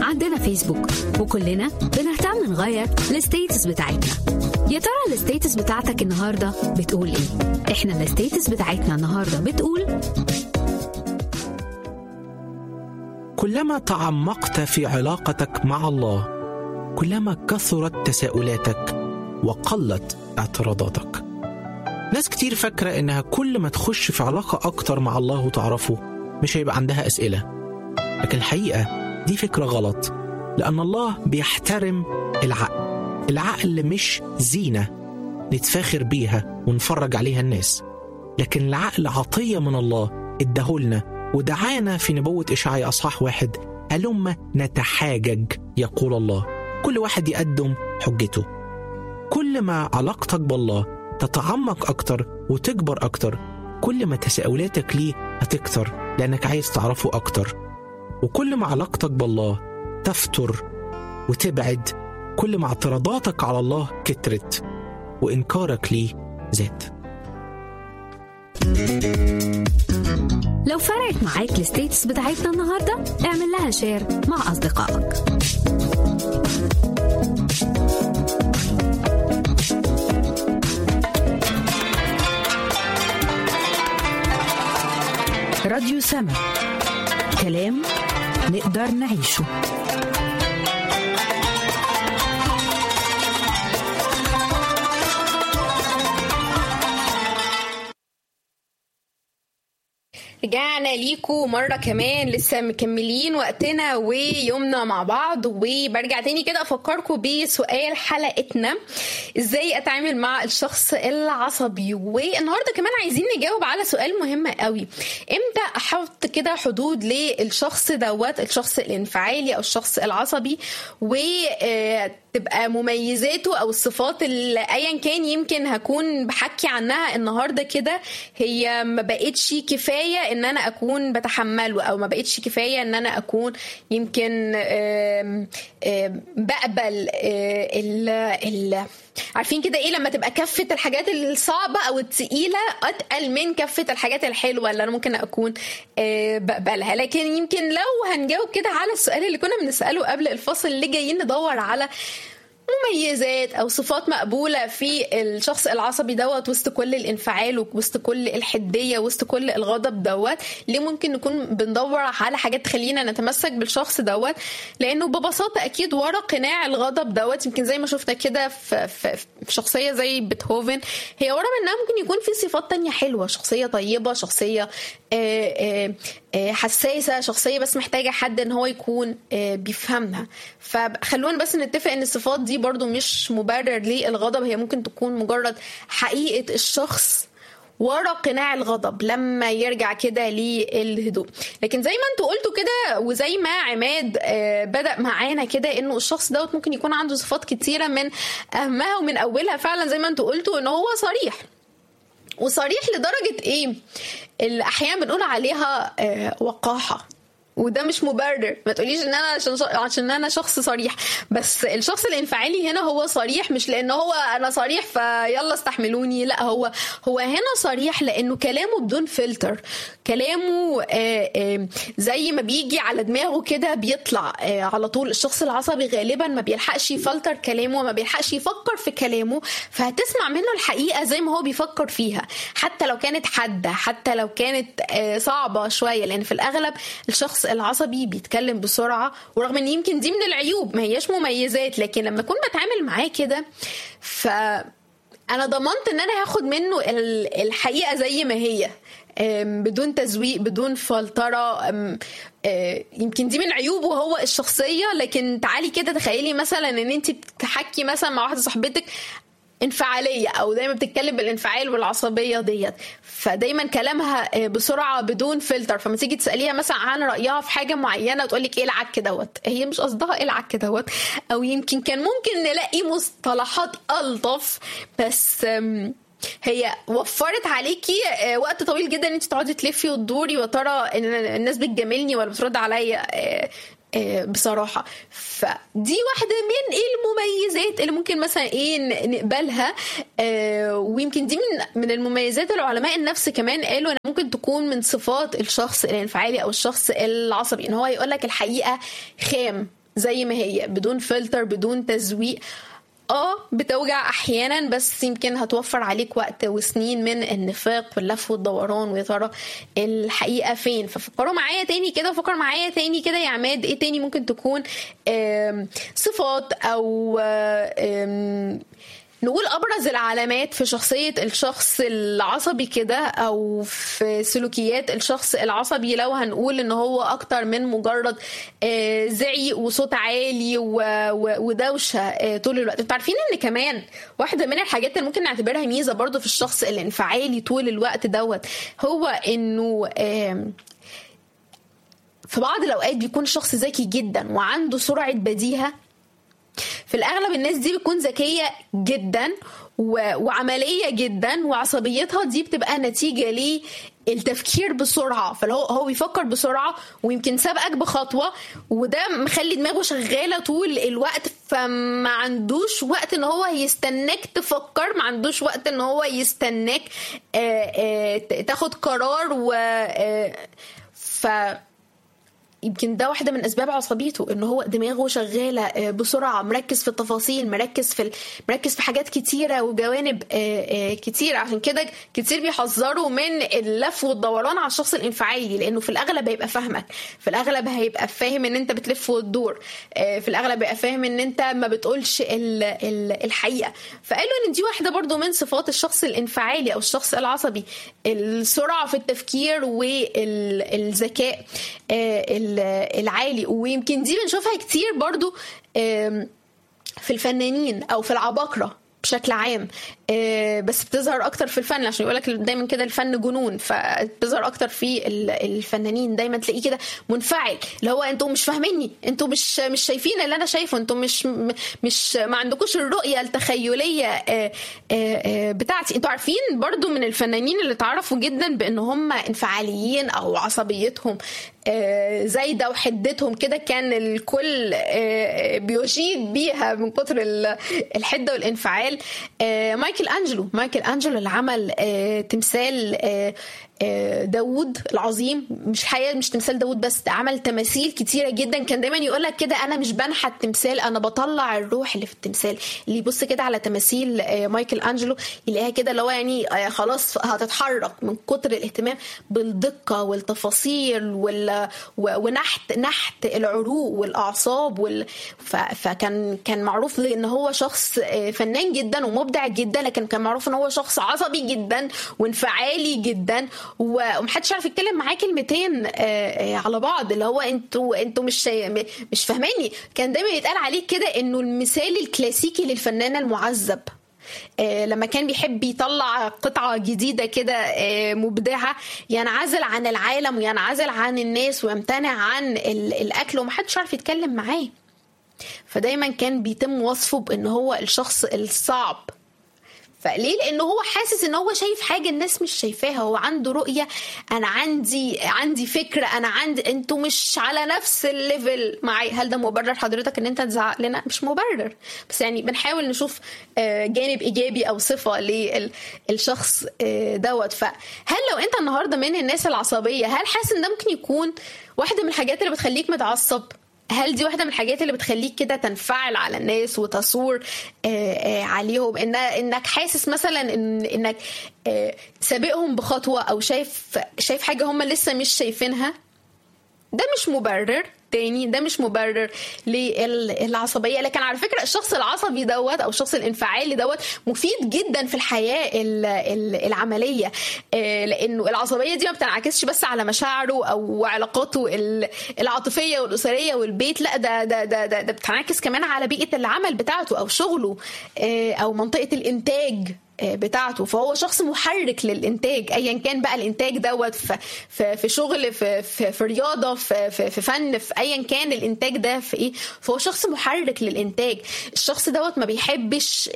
عندنا فيسبوك وكلنا بنهتم نغير الستيتس بتاعتنا. يا ترى الستيتس بتاعتك النهاردة بتقول ايه؟ احنا الستيتس بتاعتنا النهاردة بتقول: كلما تعمقت في علاقتك مع الله كلما كثرت تساؤلاتك وقلت اعتراضاتك. ناس كتير فاكرة إنها كل ما تخش في علاقة أكتر مع الله وتعرفه مش هيبقى عندها أسئلة، لكن الحقيقة دي فكرة غلط، لأن الله بيحترم العقل مش زينة نتفاخر بيها ونفرج عليها الناس، لكن العقل عطية من الله ادهولنا ودعانا في نبوة إشعياء أصحاح 1: هلما نتحاجج يقول الله. كل واحد يقدم حجته. كل ما علاقتك بالله تتعمق أكتر وتكبر أكتر كل ما تساؤلاتك ليه هتكتر لأنك عايز تعرفه أكتر، وكل ما علاقتك بالله تفتر وتبعد كل ما اعتراضاتك على الله كترت وإنكارك ليه زاد. لو فرقت معاك الستيتس بتاعتنا النهاردة اعمل لها شير مع أصدقائك. راديو سما، كلام نقدر نعيشه. رجعنا ليكو مرة كمان، لسه مكملين وقتنا ويومنا مع بعض، وبرجع تاني كده أفكركم بسؤال حلقتنا: إزاي أتعامل مع الشخص العصبي؟ والنهاردة كمان عايزين نجاوب على سؤال مهم قوي: إمتى أحط كده حدود للشخص دوت، الشخص الانفعالي أو الشخص العصبي، تبقى مميزاته او الصفات اللي ايا كان يمكن هكون بحكي عنها النهارده كده هي ما بقتش كفايه ان انا اكون بتحمله، او ما بقتش كفايه ان انا اكون يمكن بقبل عارفين كده ايه لما تبقى كفة الحاجات الصعبة او التقيلة اتقل من كفة الحاجات الحلوة اللي انا ممكن اكون بقبلها. لكن يمكن لو هنجاوب كده على السؤال اللي كنا بنسأله قبل الفصل، اللي جايين ندور على مميزات او صفات مقبولة في الشخص العصبي دوت وسط كل الانفعال وسط كل الحدية وسط كل الغضب دوت، ليه ممكن نكون بندور على حاجات تخلينا نتمسك بالشخص دوت؟ لانه ببساطة اكيد ورا قناع الغضب دوت، يمكن زي ما شفنا كده في شخصية زي بيتهوفن، هي ورا منها ممكن يكون في صفات تانية حلوة، شخصية طيبة، شخصية حساسة، شخصية بس محتاجة حد ان هو يكون بيفهمها. فخلونا بس نتفق ان الصفات دي برضو مش مبرر للغضب، هي ممكن تكون مجرد حقيقة الشخص ورا قناع الغضب لما يرجع كده للهدوء. لكن زي ما انتوا قلتوا كده وزي ما عماد بدأ معانا كده، انه الشخص دوت ممكن يكون عنده صفات كتيرة، من اهمها ومن اولها فعلا زي ما انتوا قلتوا ان هو صريح. وصريح لدرجة ايه؟ اللي احيانا بنقول عليها وقاحة، وده مش مبرر. ما تقوليش ان انا عشان انا شخص صريح، بس الشخص الانفعالي هنا هو صريح مش لانه هو انا صريح فيلا استحملوني، لا، هو هنا صريح لانه كلامه بدون فلتر، كلامه زي ما بيجي على دماغه كده بيطلع على طول. الشخص العصبي غالبا ما بيلحقش يفلتر كلامه، ما بيلحقش يفكر في كلامه، فهتسمع منه الحقيقة زي ما هو بيفكر فيها، حتى لو كانت حادة، حتى لو كانت صعبة شوية، لان في الاغلب الشخص العصبي بيتكلم بسرعة، ورغم ان يمكن دي من العيوب ما هياش مميزات، لكن لما اكون بتعامل معاه كده فانا ضمنت ان انا هاخد منه الحقيقة زي ما هي، بدون تزويق، بدون فلترة. يمكن دي من عيوبه هو الشخصية. لكن تعالي كده تخيلي مثلا ان انت بتحكي مثلا مع واحدة صاحبتك انفعالية او دايما بتتكلم بالانفعال والعصبية ديت، فدايما كلامها بسرعة بدون فلتر، فما تيجي تسأليها مثلا عن رأيها في حاجة معينة وتقولك ايه العك دوت، هي مش قصدها ايه العك دوت، او يمكن كان ممكن نلاقي مصطلحات ألطف، بس هي وفرت عليكي وقت طويل جدا ان انت تقعدي تلفي وتدوري وترى ان الناس بتجاملني ولا بترد عليا بصراحة. فدي واحدة من المميزات اللي ممكن مثلا نقبلها، ويمكن دي من المميزات العلماء النفس كمان قالوا ان ممكن تكون من صفات الشخص الانفعالي او الشخص العصبي، ان هو يقولك الحقيقة خام زي ما هي بدون فلتر بدون تزويق. بتوجع احيانا، بس يمكن هتوفر عليك وقت وسنين من النفاق واللف والدوران، ويا ترى الحقيقه فين. ففكروا معايا تاني كده، فكر معايا تاني كده يا عماد، ايه تاني ممكن تكون صفات او نقول أبرز العلامات في شخصية الشخص العصبي كده، أو في سلوكيات الشخص العصبي، لو هنقول إن هو أكتر من مجرد زعيق وصوت عالي ودوشة طول الوقت. انتوا عارفين إن كمان واحدة من الحاجات اللي ممكن نعتبرها ميزة برضو في الشخص الانفعالي طول الوقت هو إنه في بعض الأوقات بيكون شخص ذكي جدا وعنده سرعة بديهة. في الأغلب الناس دي بتكون ذكية جدا وعملية جدا، وعصبيتها دي بتبقى نتيجة للتفكير بسرعة. فهو بيفكر بسرعة ويمكن سبقك بخطوة، وده مخلي دماغه شغالة طول الوقت، فما عندوش وقت ان هو يستناك تفكر، ما عندوش وقت ان هو يستناك تاخد قرار. يمكن ده واحدة من أسباب عصبيته، إنه هو دماغه شغالة بسرعة، مركز في التفاصيل، مركز في حاجات كتيرة وجوانب كتيرة. عشان كده كتير بيحذروا من اللف والدوران على الشخص الانفعالي، لأنه في الأغلب هيبقى فاهمك، في الأغلب هيبقى فاهم إن أنت بتلف وتدور، في الأغلب هيبقى فاهم إن أنت ما بتقولش الحقيقة. فقالوا إن دي واحدة برضو من صفات الشخص الانفعالي أو الشخص العصبي، السرعة في التفكير والذكاء العالي. ويمكن دي بنشوفها كتير برضو في الفنانين او في العباقرة بشكل عام، بس بتظهر اكتر في الفن، عشان يقولك دايما كده الفن جنون، فبتظهر اكتر في الفنانين. دايما تلاقيه كده منفعل، اللي هو انتوا مش فاهميني، انتوا مش شايفين اللي انا شايفه، انتوا مش ما عندكوش الرؤية التخيلية بتاعتي. انتوا عارفين برضو من الفنانين اللي تعرفوا جدا بان هم انفعاليين او عصبيتهم زايدة وحدتهم كده، كان الكل بيشيد بيها من كتر الحدة والانفعال. مايكل أنجلو اللي عمل تمثال داود العظيم، مش تمثال داود بس، عمل تماثيل كتيرة جدا. كان دايما يقولك كده انا مش بنحت التمثال، انا بطلع الروح اللي في التمثال. اللي يبص كده على تماثيل مايكل أنجلو يلاقيها كده لو يعني خلاص هتتحرك من كتر الاهتمام بالدقة والتفاصيل ونحت العروق والاعصاب فكان معروف ان هو شخص فنان جدا ومبدع جدا، لكن كان معروف ان هو شخص عصبي جدا وانفعالي جدا، ومحدش عارف يتكلم معاه كلمتين على بعض، اللي هو انتوا مش فاهماني. كان دايما يتقال عليه كده انه المثال الكلاسيكي للفنان المعذب. لما كان بيحب يطلع قطعة جديدة كده مبدعة، ينعزل عن العالم وينعزل عن الناس ويمتنع عن الأكل، ومحدش عارف يتكلم معاه. فدايما كان بيتم وصفه بأن هو الشخص الصعب. فليه؟ لأنه هو حاسس ان هو شايف حاجة الناس مش شايفاها، هو عنده رؤية، انا عندي فكرة، انتوا مش على نفس الليفل معي. هل ده مبرر حضرتك ان انت تزعق لنا؟ مش مبرر، بس يعني بنحاول نشوف جانب ايجابي او صفة للشخص دوت. فهل لو انت النهاردة من الناس العصبية، هل حاسس ان ده ممكن يكون واحدة من الحاجات اللي بتخليك متعصب؟ هل دي واحدة من الحاجات اللي بتخليك كده تنفعل على الناس وتصور عليهم، انك حاسس مثلا انك سابقهم بخطوة، او شايف حاجة هم لسه مش شايفينها؟ ده مش مبرر تاني، ده مش مبرر للعصبية. لكن على فكرة الشخص العصبي دوت او الشخص الانفعالي دوت مفيد جدا في الحياة العملية، لانه العصبية دي ما بتنعكسش بس على مشاعره او علاقاته العاطفية والاسرية والبيت، لا ده بتنعكس كمان على بيئة العمل بتاعته او شغله او منطقة الانتاج بتاعته. فهو شخص محرك للإنتاج، أيا كان بقى الإنتاج دوت في شغل، في رياضة، في فن، في أيا كان الإنتاج ده في إيه، فهو شخص محرك للإنتاج. الشخص دوت ما بيحبش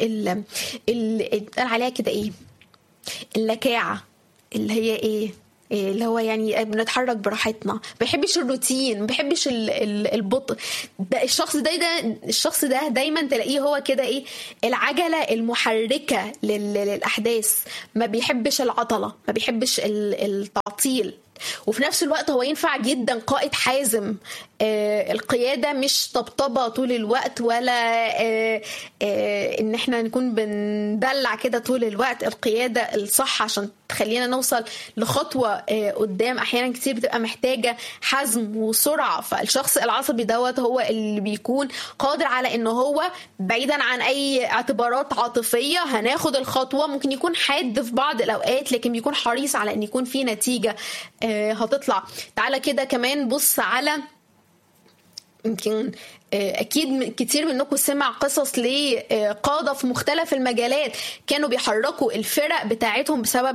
قال عليها كده إيه، اللكاعة، اللي هي إيه، اللي هو يعني بنتحرك براحتنا، ما بيحبش الروتين، ما بيحبش البطء. ده الشخص ده دايما تلاقيه هو كده ايه، العجلة المحركة للأحداث. ما بيحبش العطلة، ما بيحبش التعطيل. وفي نفس الوقت هو ينفع جدا قائد حازم. القيادة مش طبطبة طول الوقت، ولا ان احنا نكون بندلع كده طول الوقت. القيادة الصح عشان تخلينا نوصل لخطوة قدام احيانا كتير بتبقى محتاجة حزم وسرعة. فالشخص العصبي دوت هو اللي بيكون قادر على انه هو بعيدا عن اي اعتبارات عاطفية هناخد الخطوة. ممكن يكون حاد في بعض الاوقات لكن بيكون حريص على ان يكون في نتيجة هتطلع. تعالى كده كمان بص على، يمكن اكيد كتير منكم سمع قصص لقادة في مختلف المجالات كانوا بيحركوا الفرق بتاعتهم بسبب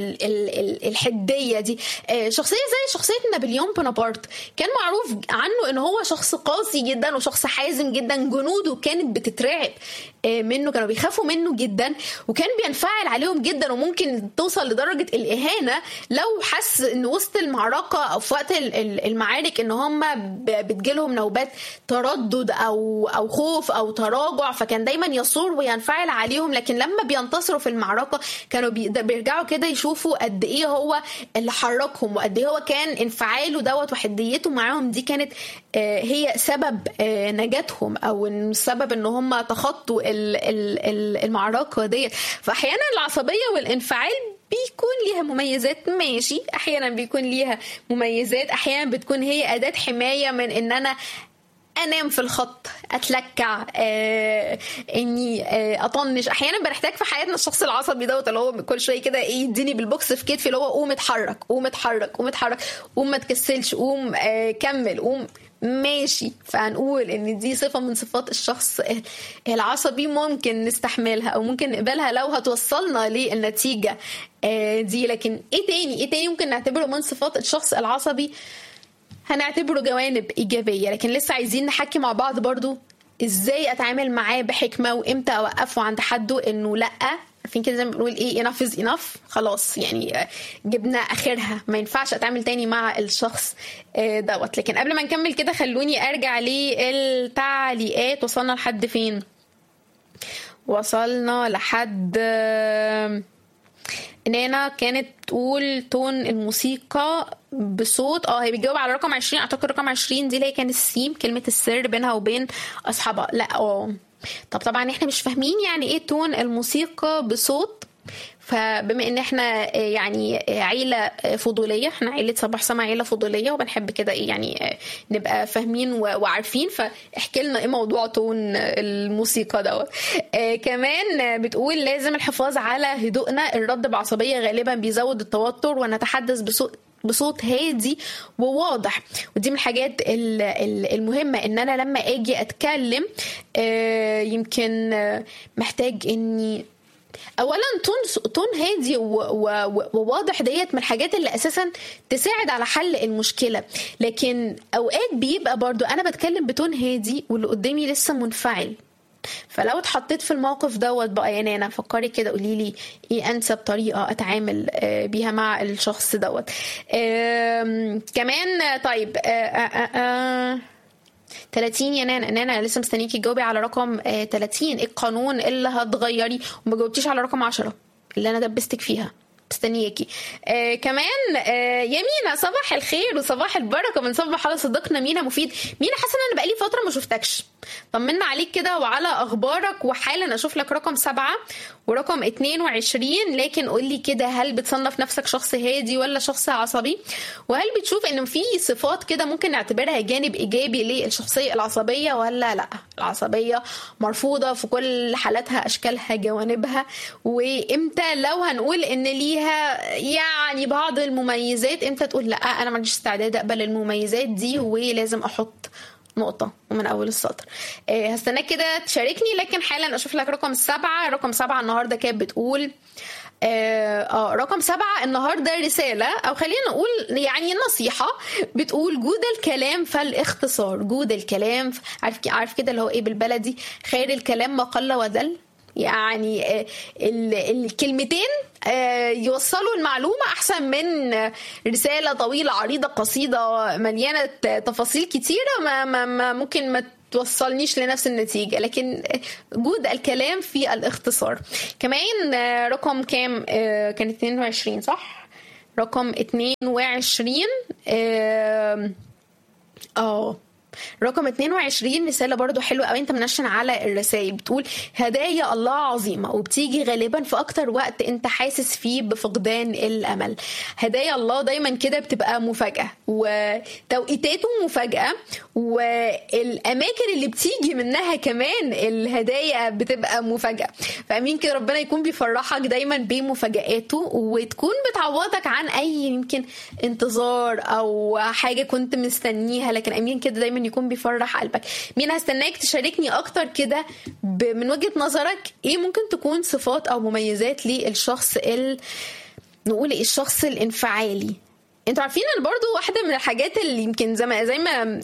الحدية دي. شخصية زي شخصية نابليون بونابرت كان معروف عنه انه هو شخص قاسي جدا وشخص حازم جدا. جنوده كانت بتترعب منه، كانوا بيخافوا منه جدا وكان بينفعل عليهم جدا، وممكن توصل لدرجة الإهانة لو حس ان وسط المعركة او في وقت المعارك ان هم بتجيلهم نوبات تردد او خوف او تراجع، فكان دايما يصور وينفعل عليهم. لكن لما بينتصروا في المعركة كانوا بيرجعوا كده يشوفوا قد ايه هو اللي حركهم وقد ايه هو كان انفعاله دوت وحديته معاهم دي كانت هي سبب نجاتهم او السبب ان هم تخطوا المعركة دي. فاحيانا العصبية والانفعال بيكون ليها مميزات، ماشي، احيانا بيكون ليها مميزات، احيانا بتكون هي أداة حماية من ان انا انام في الخط، اتلكع، اني اطنش. احيانا بنحتاج في حياتنا الشخص العصبي دوت اللي هو كل شويه كده ايه يديني بالبوكس في كتفي اللي هو قوم اتحرك قوم اتحرك قوم اتحرك قوم ما تكسلش قوم كمل قوم ماشي. فهنقول ان دي صفة من صفات الشخص العصبي ممكن نستحملها او ممكن نقبلها لو هتوصلنا للنتيجة دي. لكن ايه تاني ممكن نعتبره من صفات الشخص العصبي؟ هنعتبره جوانب إيجابية، لكن لسه عايزين نحكي مع بعض برضو ازاي اتعامل معاه بحكمة وامتى اوقفه عند حده انه لأ. عارفين كده زي ما بنقول ايه enough is enough، خلاص يعني جبنا اخرها، ما ينفعش اتعامل تاني مع الشخص دوت. لكن قبل ما نكمل كده خلوني ارجع للتعليقات. وصلنا لحد فين؟ وصلنا لحد نانا كانت تقول تون الموسيقى بصوت هي بتجاوب على رقم 20. اعتقد رقم 20 دي اللي هي كان السيم، كلمة السر بينها وبين اصحابها. لا طب طبعا احنا مش فاهمين يعني ايه تون الموسيقى بصوت. فبما ان احنا يعني عيلة فضولية، احنا عيلة صباح سما عيلة فضولية وبنحب كده ايه يعني نبقى فاهمين وعارفين، فاحكي لنا ايه موضوع تون الموسيقى دوت. كمان بتقول لازم الحفاظ على هدوءنا، الرد بعصبية غالبا بيزود التوتر، ونتحدث بصوت هادي وواضح. ودي من الحاجات المهمة ان انا لما اجي اتكلم يمكن محتاج اني اولا تون هادي وواضح. ديت من الحاجات اللي اساسا تساعد على حل المشكله. لكن اوقات بيبقى برضو انا بتكلم بتون هادي واللي قدامي لسه منفعل، فلو اتحطيت في الموقف دوت بقى يا نانا فكري كده قولي لي ايه انسب طريقه اتعامل بيها مع الشخص دوت. كمان طيب 30 يا نانا لسه مستنيكي تجاوبي على رقم 30. ايه القانون اللي هتغيري؟ وما جاوبتيش على رقم 10 اللي انا دبستك فيها، مستنياكي. كمان يا مينا صباح الخير وصباح البركه، بنصبح على صديقنا مينا مفيد. مينا حاسه ان انا بقالي فتره ما شفتكش، طمنا عليك كده وعلى اخبارك. وحالا اشوف لك رقم 7 ورقم 22. لكن قولي كده، هل بتصنف نفسك شخص هادي ولا شخص عصبي؟ وهل بتشوف ان في صفات كده ممكن نعتبرها جانب ايجابي للشخصيه العصبيه ولا لا؟ العصبيه مرفوضه في كل حالاتها، اشكالها، جوانبها. وامتى لو هنقول ان ليها يعني بعض المميزات، امتى تقول لا انا ما عنديش استعداد اقبل المميزات دي ولازم احط نقطة ومن أول السطر؟ هستناك كده تشاركني. لكن حالا أشوف لك رقم 7. رقم 7 النهاردة كانت بتقول رقم 7 النهاردة رسالة، أو خلينا نقول يعني نصيحة، بتقول جود الكلام فالاختصار. جود الكلام، عارف كده اللي هو إيه بالبلدي، خير الكلام ما قل ودل. يعني الكلمتين يوصلوا المعلومة أحسن من رسالة طويلة عريضة قصيدة مليانة تفاصيل كتيرة ما ممكن ما توصلنيش لنفس النتيجة. لكن جود الكلام في الاختصار. كمان رقم كام كانت 22 صح؟ رقم 22. رقم 22 رسالة برضو حلوة قوي، انت منشن على الرسائل، بتقول هدايا الله عظيمة وبتيجي غالبا في اكتر وقت انت حاسس فيه بفقدان الامل. هدايا الله دايما كده بتبقى مفاجأة وتوقيتاته مفاجأة، والاماكن اللي بتيجي منها كمان الهدايا بتبقى مفاجأة. فامين كده ربنا يكون بيفرحك دايما بمفاجآته، وتكون بتعوضك عن اي يمكن انتظار او حاجة كنت مستنيها، لكن امين كده دايما يكون بيفرح قلبك. مين هستناك تشاركني اكتر كده من وجهة نظرك ايه ممكن تكون صفات او مميزات للشخص نقول الشخص الانفعالي. انتوا عارفين ان برضو واحدة من الحاجات اللي يمكن زي ما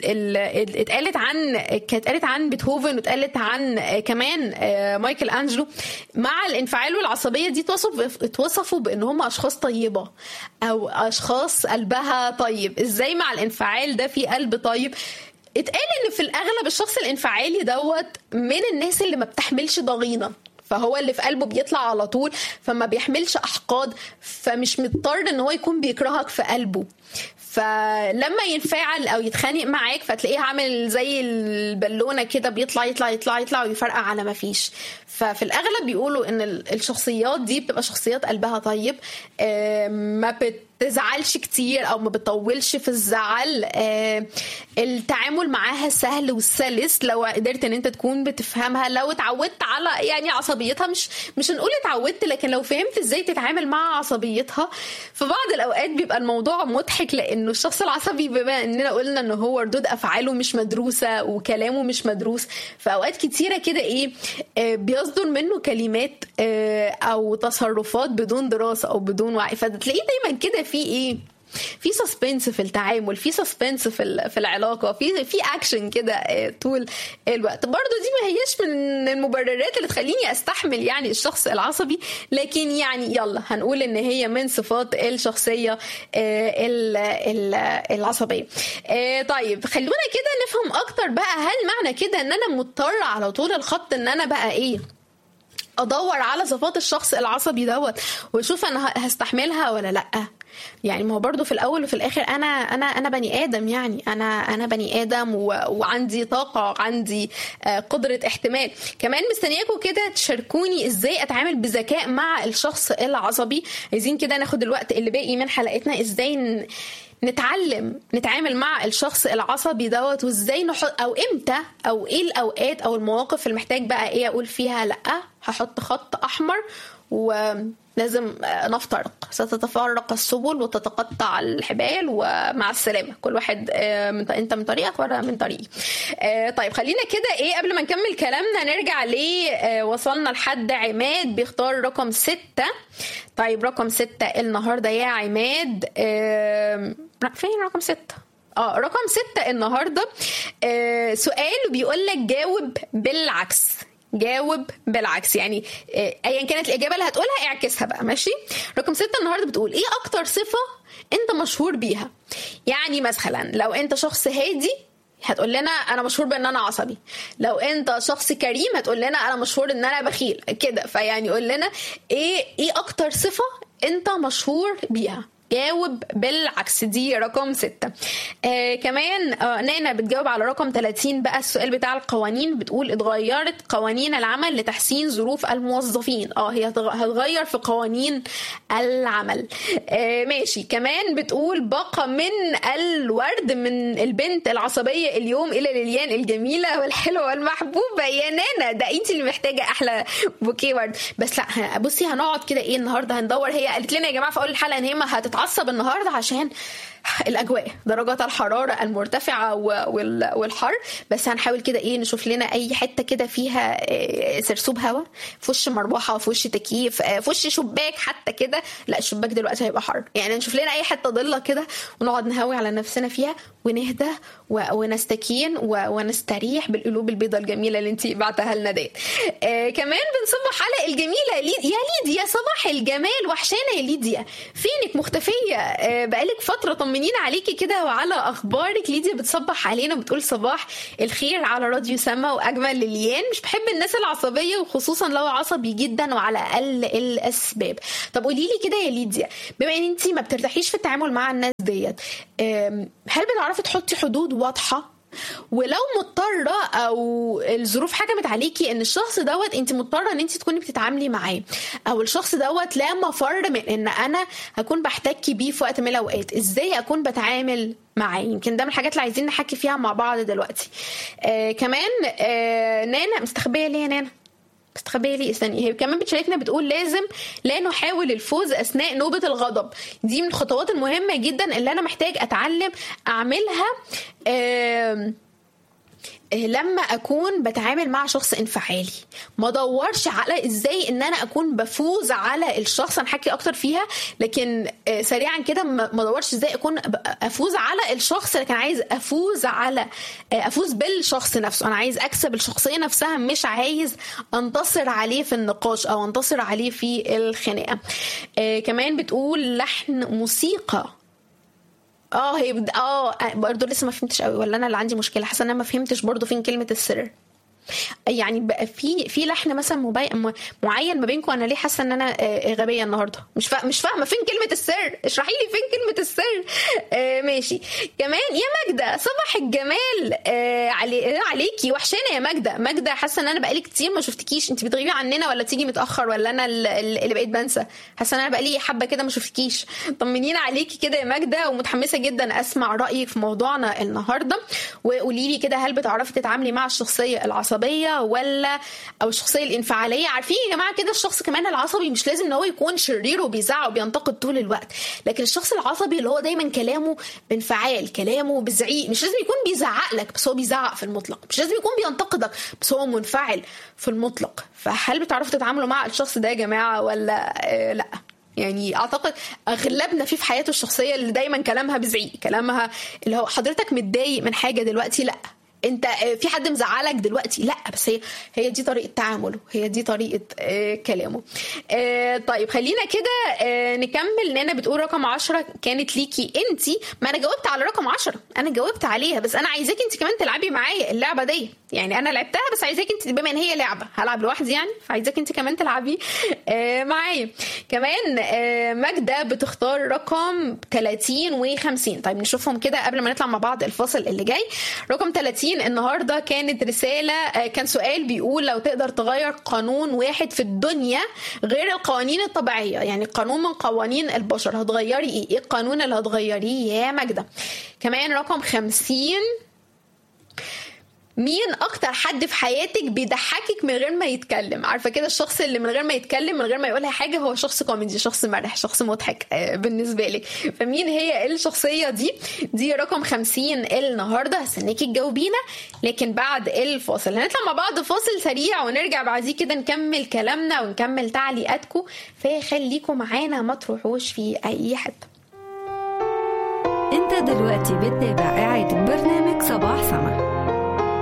اتقالت عن بيتهوفن واتقالت عن كمان مايكل أنجلو، مع الانفعال والعصبية دي اتوصفوا بان هم اشخاص طيبة او اشخاص قلبها طيب. ازاي مع الانفعال ده في قلب طيب؟ اتقال ان في الاغلب الشخص الانفعالي دوت من الناس اللي ما بتحملش ضغينة، فهو اللي في قلبه بيطلع على طول، فما بيحملش احقاد، فمش مضطر ان هو يكون بيكرهك في قلبه. فلما ينفعل او يتخانق معاك فتلاقيه عامل زي البالونه كده، بيطلع يطلع يطلع يطلع ويفرقع على ما فيش. ففي الاغلب بيقولوا ان الشخصيات دي بتبقى شخصيات قلبها طيب، ما بتزعلش كتير او ما بتطولش في الزعل، التعامل معاها سهل وسلس لو قدرت ان انت تكون بتفهمها. لو اتعودت على يعني عصبيتها، مش هنقول اتعودت، لكن لو فهمت ازاي تتعامل مع عصبيتها، في بعض الاوقات بيبقى الموضوع مضحك، لانه الشخص العصبي بما اننا قلنا ان هو ردود افعاله مش مدروسه وكلامه مش مدروس، فاوقات كتيره كده بيصدر منه كلمات او تصرفات بدون دراسه او بدون وعي، فتلاقيه دايما كده في سسبنس في التعامل، في سسبنس في العلاقه، في اكشن كده طول الوقت. برضو دي ما هيش من المبررات اللي تخليني استحمل يعني الشخص العصبي، لكن يعني يلا هنقول ان هي من صفات الشخصيه العصبيه. طيب خلونا كده نفهم اكتر بقى، هل معنى كده ان انا مضطر على طول الخط ان انا بقى ادور على صفات الشخص العصبي دوت واشوف انا هستحملها ولا لا؟ يعني ما هو برضو في الاول وفي الاخر انا بني ادم، يعني انا بني ادم وعندي طاقه، عندي قدره احتمال. كمان مستنياكم كده تشاركوني ازاي اتعامل بذكاء مع الشخص العصبي. عايزين كده ناخد الوقت اللي باقي من حلقتنا ازاي نتعامل مع الشخص العصبي دوت، وازاي نحط او امتى او ايه الاوقات او المواقف اللي محتاج بقى اقول فيها لا، هحط خط احمر ولازم نفترق، ستتفرق السبل وتتقطع الحبال ومع السلامة، كل واحد انت من طريقك وانا من طريقي. طيب خلينا كده قبل ما نكمل كلامنا نرجع وصلنا لحد عماد بيختار رقم 6. طيب رقم 6 النهاردة يا عماد، فين رقم 6؟ رقم 6 النهاردة سؤال بيقول لك جاوب بالعكس. جاوب بالعكس، يعني ايا كانت الاجابه اللي هتقولها اعكسها بقى، ماشي؟ رقم 6 النهارده بتقول ايه اكتر صفه انت مشهور بيها؟ يعني مثلا لو انت شخص هادي هتقول لنا انا مشهور بان انا عصبي، لو انت شخص كريم هتقول لنا انا مشهور ان انا بخيل كده. فيعني قول لنا ايه اكتر صفه انت مشهور بيها. جاوب بالعكس، دي رقم 6. كمان نانا بتجاوب على رقم 30 بقى، السؤال بتاع القوانين، بتقول اتغيرت قوانين العمل لتحسين ظروف الموظفين. هي هتغير في قوانين العمل. ماشي. كمان بتقول بقى من الورد من البنت العصبية اليوم إلى ليليان الجميلة والحلوة والمحبوبة. يا نانا ده انت اللي محتاجة أحلى بوكيه ورد. بس لا بصي هنقعد كده النهاردة هندور. هي قالت لنا يا جماعة في أول الحلقة ان هي ما هتتعصب النهاردة عشان الأجواء، درجات الحرارة المرتفعة والحر، بس هنحاول كده نشوف لنا أي حتة كده فيها سرسوب هوا، في وش مروحة، في وش تكييف، في وش شباك حتى كده. لا الشباك دلوقتي هيبقى حر، يعني نشوف لنا أي حتة ضلة كده ونقعد نهوي على نفسنا فيها ونهدى ونستكين ونستريح بالقلوب البيضاء الجميلة اللي انتي بعتها لنا ديت. كمان بنصبح على الجميلة يا ليديا، صباح الجمال، وحشانة يا ليديا، فينك مختفية بقالك فترة، طمنين عليكي كده وعلى اخبارك. ليديا بتصبح علينا وبتقول صباح الخير على راديو سما واجمل ليليان. مش بحب الناس العصبيه وخصوصا لو عصبي جدا وعلى اقل الاسباب. طب قولي لي كده يا ليديا، بما ان انتي ما بترتاحيش في التعامل مع الناس ديت، هل بتعرفي تحطي حدود واضحه؟ ولو مضطرة او الظروف حكمت عليكي ان الشخص دوت انت مضطرة ان انت تكوني بتتعاملي معاه، او الشخص دوت لا مفر من ان انا هكون بحتكي بيه في وقت من الاوقات، ازاي اكون بتعامل معاه؟ يمكن ده من الحاجات اللي عايزين نحكي فيها مع بعض دلوقتي. كمان نانا مستخبية ليه يا نانا؟ مستخبيه لي استني. هي كمان بتشاركنا بتقول لازم لا نحاول الفوز اثناء نوبه الغضب. دي من الخطوات المهمه جدا اللي انا محتاج اتعلم اعملها لما اكون بتعامل مع شخص انفعالي. ما ادورش على ازاي ان انا اكون بفوز على الشخص، هنحكي اكتر فيها، لكن سريعا كده ما ادورش ازاي اكون افوز على الشخص، لكن عايز افوز بالشخص نفسه. انا عايز اكسب الشخصيه نفسها، مش عايز انتصر عليه في النقاش او انتصر عليه في الخناقه. كمان بتقول لحن موسيقى. هي برضه لسه ما فهمتش قوي، ولا انا اللي عندي مشكله؟ حاسه ان انا ما فهمتش برضه فين كلمه السر. يعني بقى في لحن مثلا معين ما بينكم. انا ليه حاسه ان انا غبيه النهارده؟ مش فاهمه فين كلمه السر. اشرحي لي فين كلمه السر. ماشي. كمان يا ماجده صباح الجمال عليكي، وحشانه يا ماجده. حاسه ان انا بقالي كتير ما شفتكيش. انت بتغيبي عننا ولا تيجي متاخر ولا انا اللي بقيت بنسى؟ حاسه ان انا بقالي حبه كده ما شفتكيش. طمنينا عليكي كده يا ماجده، ومتحمسه جدا اسمع رايك في موضوعنا النهارده. وقولي لي كده، هل بتعرفي تتعاملي مع الشخصيه العصبيه ولا او الشخصيه الانفعاليه؟ عارفين يا جماعه كده الشخص كمان العصبي مش لازم ان هو يكون شرير وبيزعق وبينتقد طول الوقت، لكن الشخص العصبي اللي هو دايما كلامه بانفعال، كلامه بزعيق. مش لازم يكون بيزعق لك بس هو بيزعق في المطلق، مش لازم يكون بينتقدك بس هو منفعل في المطلق. فهل بتعرفوا تتعاملوا مع الشخص ده يا جماعه ولا لا؟ يعني اعتقد اغلبنا في حياته الشخصيه اللي دايما كلامها بزعيق، كلامها اللي هو حضرتك متضايق من حاجه دلوقتي، لا انت في حد مزعلك دلوقتي، لا بس هي دي طريقه تعامله، هي دي طريقه كلامه. طيب خلينا كده نكمل. نانا بتقول رقم 10 كانت ليكي انتي. ما انا جاوبت على رقم 10، انا جاوبت عليها، بس انا عايزاك انتي كمان تلعبي معايا اللعبه دي. يعني انا لعبتها بس عايزاك انتي، بما ان هي لعبه هلعب لوحدي يعني، فعايزاك انتي كمان تلعبي معايا. كمان ماجده بتختار رقم 30 و50. طيب نشوفهم كده قبل ما نطلع مع بعض الفاصل اللي جاي. رقم 30 النهارده كانت رساله، كان سؤال بيقول لو تقدر تغير قانون واحد في الدنيا غير القوانين الطبيعيه، يعني قانون من قوانين البشر، هتغيري ايه؟ ايه القانون اللي هتغيريه يا ماجده؟ كمان رقم 50، مين اكتر حد في حياتك بيضحكك من غير ما يتكلم؟ عارفه كده الشخص اللي من غير ما يتكلم، من غير ما يقولها حاجه، هو شخص كوميدي، شخص مرح، شخص مضحك بالنسبه لك. فمين هي الشخصيه دي رقم 50 النهارده. هستناكي تجاوبينا لكن بعد الفاصل. هنطلع مع بعض فاصل سريع ونرجع بعديه كده نكمل كلامنا ونكمل تعليقاتكم، فخليكم معانا ما تروحوش في اي حته. انت دلوقتي بتتابع إعادة برنامج صباح سما.